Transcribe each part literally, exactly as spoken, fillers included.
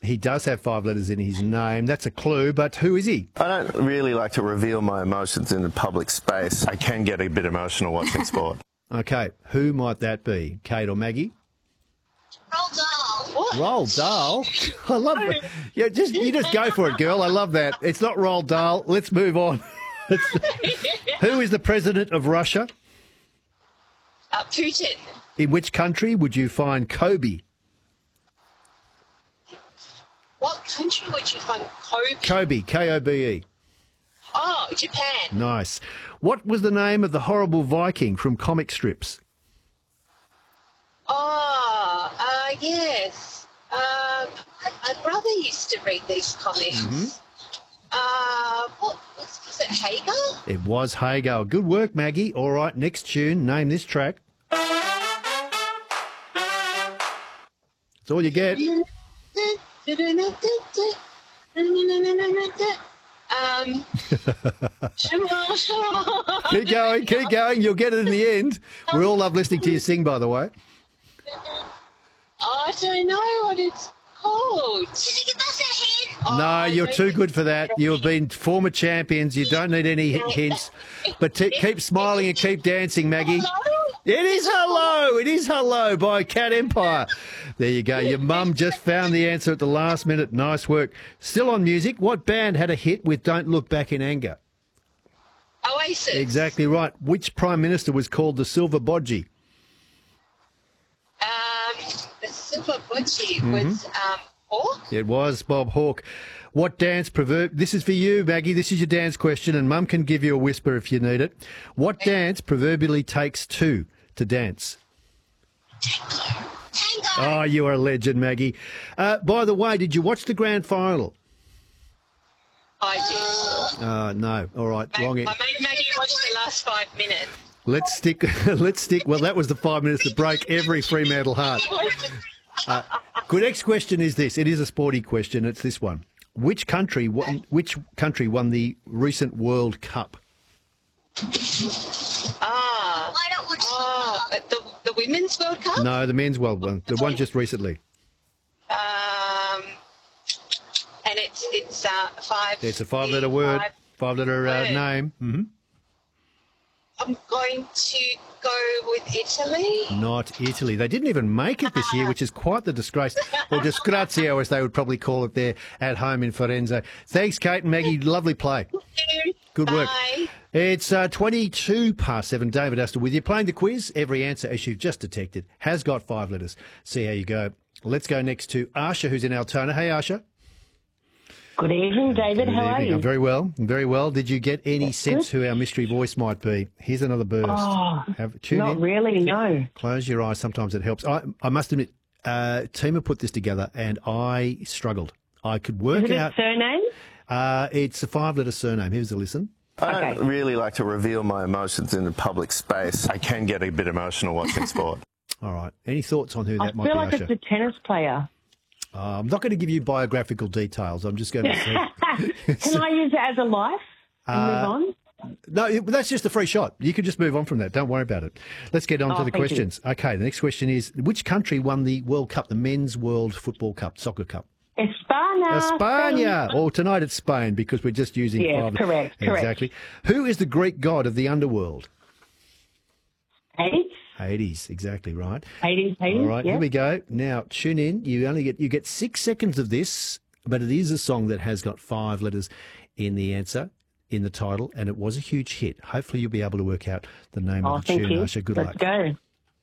He does have five letters in his name. That's a clue, but who is he? I don't really like to reveal my emotions in the public space. I can get a bit emotional watching sport. Okay, who might that be? Kate or Maggie? Roald Dahl. What? Roald Dahl? I love it. Yeah, just, you just go for it, girl. I love that. It's not Roald Dahl. Let's move on. Who is the president of Russia? Uh, Putin. In which country would you find Kobe? What country would you find Kobe? Kobe, K O B E. Oh, Japan. Nice. What was the name of the horrible Viking from comic strips? Oh, uh, yes. Um, my brother used to read these comics. Mm-hmm. Uh, what was, was it Hagar? It was Hagar. Good work, Maggie. All right, next tune. Name this track. That's all you get. Um, Keep going, keep going. You'll get it in the end. We all love listening to you sing, by the way. I don't know what it's called. Oh, No, you're too good for that. You have been former champions. You don't need any hints. But t- keep smiling and keep dancing, Maggie. It is Hello. It is Hello by Cat Empire. There you go. Your mum just found the answer at the last minute. Nice work. Still on music. What band had a hit with Don't Look Back in Anger? Oasis. Exactly right. Which Prime Minister was called the Silver Bodgie? Um, the Silver Budgie Mm-hmm. was um, Hawk. It was Bob Hawke. What dance proverb? This is for you, Maggie. This is your dance question, and Mum can give you a whisper if you need it. What dance proverbially takes two to dance? Tango. Tango. Oh, you are a legend, Maggie. Uh, by the way, did you watch the grand final? I did. Uh, no. All right. Ma- Wrong. I made Maggie watch the last five minutes. Let's stick. Let's stick. Well, that was the five minutes that break every Fremantle heart. Uh, good. Next question is this. It is a sporty question. It's this one. Which country won? Which country won the recent World Cup? Ah. Why don't we? Oh, the the Women's World Cup. No, the men's World one. The one just recently. Um, and it's it's uh five. It's a five-letter word. Five, Five-letter uh, word. name. Mm-hmm. I'm going to go with Italy. Not Italy. They didn't even make it this year, which is quite the disgrace. Or disgrazio, as they would probably call it there at home in Firenze. Thanks, Kate and Maggie. Lovely play. Good work. Bye. It's uh, twenty-two past seven. David Astor with you. Playing the quiz. Every answer, as you've just detected, has got five letters. See how you go. Let's go next to Asha, who's in Altona. Hey, Asha. Good evening, David. Good How are evening. you? I'm very well. I'm very well. Did you get any That's sense good. who our mystery voice might be? Here's another burst. Oh, Have, tune Not in. really, no. Close your eyes. Sometimes it helps. I, I must admit, uh, Tima put this together and I struggled. I could work Is it out. a surname? Uh, it's a five-letter surname. Here's a listen. I don't Okay. really like to reveal my emotions in the public space. I can get a bit emotional watching sport. All right. Any thoughts on who I that might feel be, like Usher? it's a tennis player. Uh, I'm not going to give you biographical details. I'm just going to say. Can I use it as a life and Uh, move on? No, it- that's just a free shot. You can just move on from that. Don't worry about it. Let's get on Oh, to the thank you. questions. Okay, the next question is, which country won the World Cup, the Men's World Football Cup, Soccer Cup? España. España. Or tonight it's Spain because we're just using Yeah, five. correct, correct. Exactly. Who is the Greek god of the underworld? Hades. Hades. Exactly right. Hades, Hades, All right, yeah. here we go. Now tune in. You only get you get six seconds of this, but it is a song that has got five letters in the answer, in the title, and it was a huge hit. Hopefully, you'll be able to work out the name Oh, of the thank tune. you. Usher, good Let's luck. go.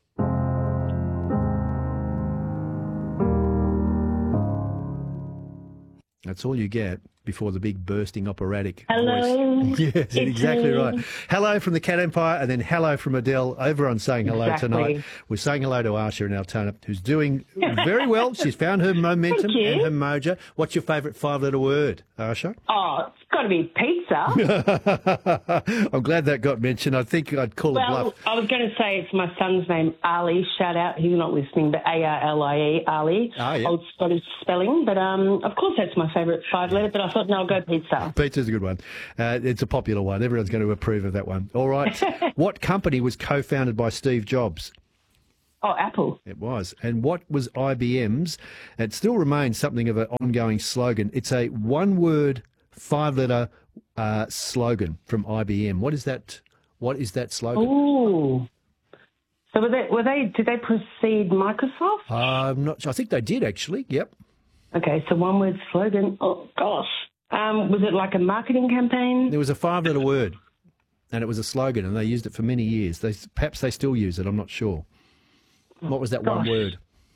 That's all you get before the big bursting operatic Hello. voice. Yes, It's exactly me. right. Hello from the Cat Empire, and then hello from Adele. Everyone's saying hello Exactly. tonight. We're saying hello to Asha in Altona, who's doing very well. She's found her momentum Thank you. and her mojo. What's your favourite five-letter word, Asha? Oh, it's got to be pizza. I'm glad that got mentioned. I think I'd call it Well, bluff. I was going to say it's my son's name, Ali. Shout out. He's not listening, but A R L I E, Ali. Ah, yeah. Old Scottish spelling. But um, of course, that's my favourite five letter. But I thought, no, I'll go pizza. Pizza's a good one. Uh, it's a popular one. Everyone's going to approve of that one. All right. What company was co-founded by Steve Jobs? Oh, Apple. It was. And what was I B M's? It still remains something of an ongoing slogan. It's a one-word, five-letter uh, slogan from I B M. What is that? What is that slogan? Ooh. So were they, were they, did they precede Microsoft? Uh, I'm not sure. I think they did, actually. Yep. Okay, so one word slogan. Oh, gosh. Um, was it like a marketing campaign? There was a five-letter word, and it was a slogan, and they used it for many years. They, perhaps they still use it. I'm not sure. What was that one Gosh. word?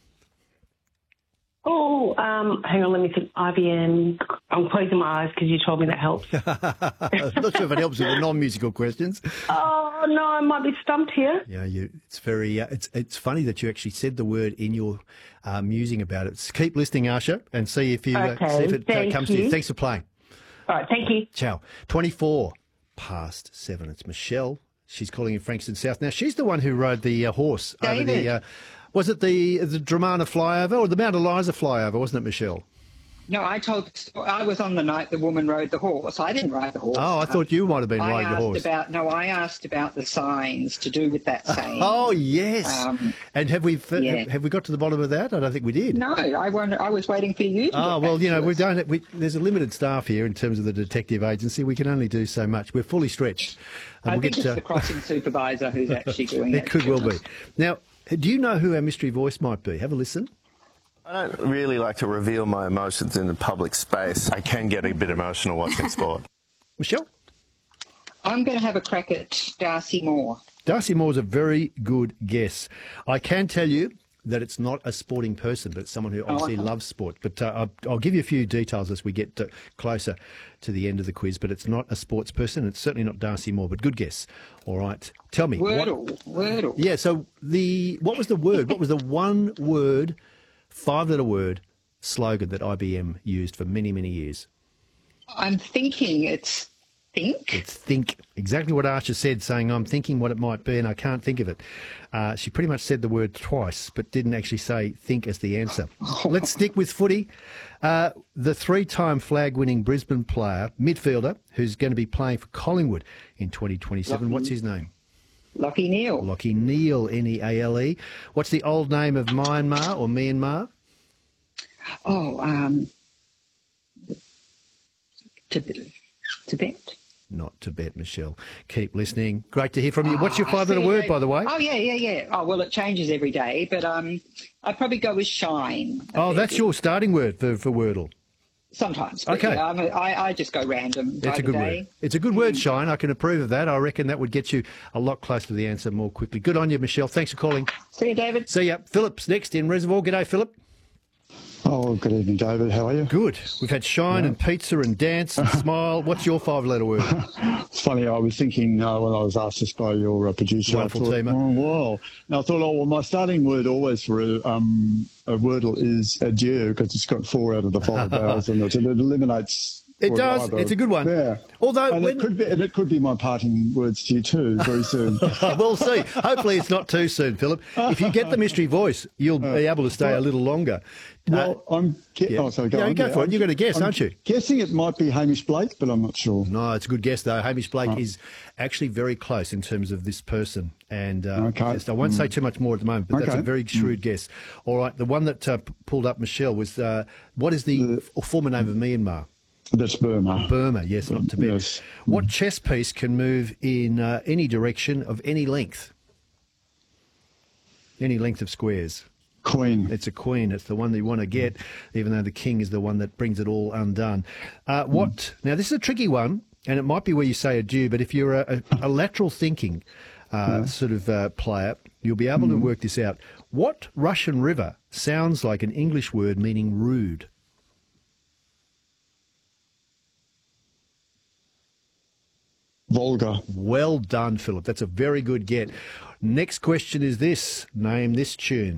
Oh, um, hang on, let me think. I B M. I'm closing my eyes because you told me that helps. I'm not sure if it helps with the non-musical questions. Oh, no, I might be stumped here. Yeah, you, it's very. Uh, it's it's funny that you actually said the word in your uh, musing about it. So keep listening, Asha, and see if you uh, Okay, see if it uh, thank comes to you. you. Thanks for playing. All right, thank you. Ciao. Twenty-four past seven. It's Michelle. She's calling in Frankston South. Now she's the one who rode the uh, horse over the. David. Uh, was it the the Dramana flyover or the Mount Eliza flyover? Wasn't it, Michelle? No, I told. I was on the night the woman rode the horse. I didn't ride the horse. Oh, I thought you might have been I riding the asked horse. about. No, I asked about the signs to do with that saying. Oh yes. Um, and have we f- yeah. have we got to the bottom of that? I don't think we did. No, I wondered, I was waiting for you. To Oh get well, back you know to we us. don't. We, there's a limited staff here in terms of the detective agency. We can only do so much. We're fully stretched. And I we'll think get, it's uh, the crossing supervisor who's actually doing it. it could to well be. us. Now, do you know who our mystery voice might be? Have a listen. I don't really like to reveal my emotions in the public space. I can get a bit emotional watching sport. Michelle? I'm going to have a crack at Darcy Moore. Darcy Moore's a very good guess. I can tell you that it's not a sporting person, but it's someone who obviously okay. loves sport. But uh, I'll, I'll give you a few details as we get uh, closer to the end of the quiz. But it's not a sports person. It's certainly not Darcy Moore, but good guess. All right. Tell me. what- Wordle, Wordle. Yeah, so the what was the word? What was the one word, five-letter word slogan that I B M used for many, many years? I'm thinking it's think. It's think. Exactly what Archer said, saying, I'm thinking what it might be and I can't think of it. Uh, she pretty much said the word twice, but didn't actually say think as the answer. Let's stick with footy. Uh, the three-time flag-winning Brisbane player, midfielder, who's going to be playing for Collingwood in twenty twenty-seven. What's his name? Lockie Neal. Lockie Neal, N E A L E. What's the old name of Myanmar or Myanmar? Oh, um, Tibet. Tibet. Not Tibet, Michelle. Keep listening. Great to hear from you. What's your Ah, five-letter see, word, I- by the way? Oh, yeah, yeah, yeah. Oh, well, it changes every day, but um, I'd probably go with shine. Oh, that's your starting word for, for Wordle. Sometimes. But, Okay. yeah, I'm a, I, I just go random. by It's a the good day. word. It's a good word, Shine. I can approve of that. I reckon that would get you a lot closer to the answer more quickly. Good on you, Michelle. Thanks for calling. See you, David. See ya. Philip's next in Reservoir. G'day, Philip. Oh, good evening, David. How are you? Good. We've had Shine and Pizza and Dance and Smile. What's your five-letter word? It's funny, I was thinking uh, when I was asked this by your uh, producer, Wonderful I thought, teamer. oh, wow. And I thought, oh, well, my starting word always for a, um, a Wordle is adieu, because it's got four out of the five vowels in it, and it eliminates... It or does. either. It's a good one. Yeah. Although and when- it could be, and it could be my parting words to you too, very soon. We'll see. Hopefully it's not too soon, Philip. If you get the mystery voice, you'll be able to stay a little longer. Well, I'm... Ge- yeah. Oh, sorry, go Yeah, on. you go for it. I'm- You've got a guess, I'm aren't you? Guessing it might be Hamish Blake, but I'm not sure. No, it's a good guess, though. Hamish Blake is actually very close in terms of this person. And uh, Okay. just- I won't say too much more at the moment, but that's a Okay. very shrewd guess. All right, the one that uh, p- pulled up Michelle was, uh, what is the f- former name of Myanmar? That's Burma. Burma, yes, not Tibet. Yes. What chess piece can move in uh, any direction of any length? Any length of squares. Queen. It's a queen. It's the one that you want to get, even though the king is the one that brings it all undone. Uh, what? Now, this is a tricky one, and it might be where you say adieu, but if you're a, a, a lateral thinking uh, sort of uh, player, you'll be able to work this out. What Russian river sounds like an English word meaning rude? Volga. Well done, Philip. That's a very good get. Next question is this. Name this tune.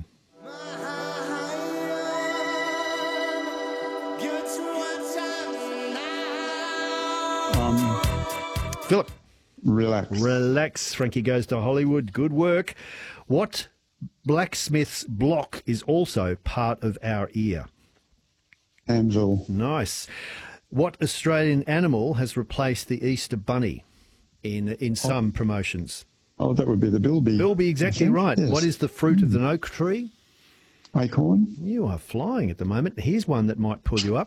Um, Philip. relax. Relax. Frankie Goes to Hollywood. Good work. What blacksmith's block is also part of our ear? Anvil. Nice. What Australian animal has replaced the Easter Bunny in in some promotions? Oh, that would be the bilby. Bilby, exactly I think, right. yes. What is the fruit of an oak tree? Acorn. You are flying at the moment. Here's one that might pull you up.